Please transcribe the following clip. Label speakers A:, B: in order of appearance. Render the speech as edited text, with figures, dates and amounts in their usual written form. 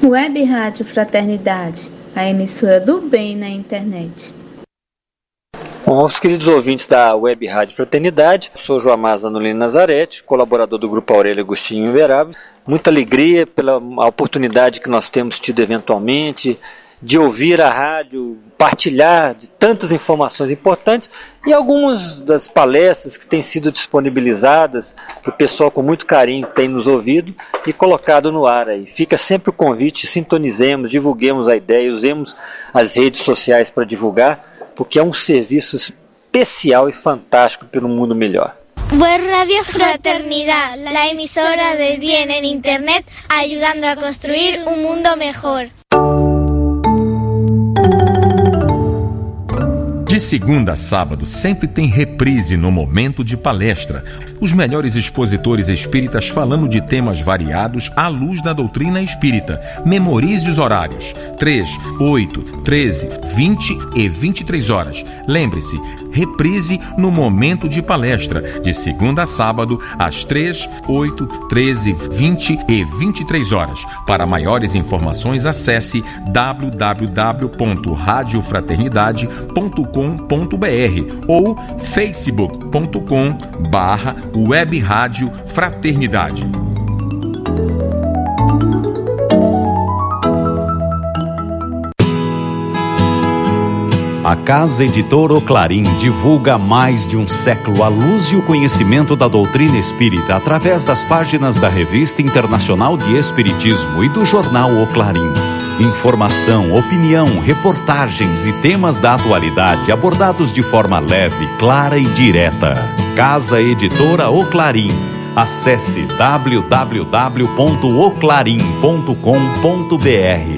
A: Web Rádio Fraternidade, a emissora do bem na internet.
B: Bom, aos queridos ouvintes da Web Rádio Fraternidade, sou Joamaz Anolino Nazarete, colaborador do Grupo Aurélio Agostinho Inverável. Muita alegria pela oportunidade que nós temos tido eventualmente de ouvir a rádio, partilhar de tantas informações importantes e algumas das palestras que têm sido disponibilizadas, que o pessoal com muito carinho tem nos ouvido e colocado no ar aí. Fica sempre o convite, sintonizemos, divulguemos a ideia, usemos as redes sociais para divulgar, porque é um serviço especial e fantástico pelo mundo melhor.
C: Web Radio Fraternidad, la emisora del bien en Internet, ayudando a construir un mundo mejor.
D: De segunda a sábado, sempre tem reprise no Momento de Palestra. Os melhores expositores espíritas falando de temas variados à luz da doutrina espírita. Memorize os horários: 3, 8, 13, 20 e 23 horas. Lembre-se, reprise no Momento de Palestra, de segunda a sábado, às 3, 8, 13, 20 e 23 horas. Para maiores informações, acesse www.radiofraternidade.com.br ou facebook.com/Web Rádio Fraternidade.
E: A Casa Editora Oclarim divulga há mais de um século a luz e o conhecimento da doutrina espírita através das páginas da Revista Internacional de Espiritismo e do jornal Oclarim. Informação, opinião, reportagens e temas da atualidade abordados de forma leve, clara e direta. Casa Editora Oclarim. Acesse www.oclarim.com.br.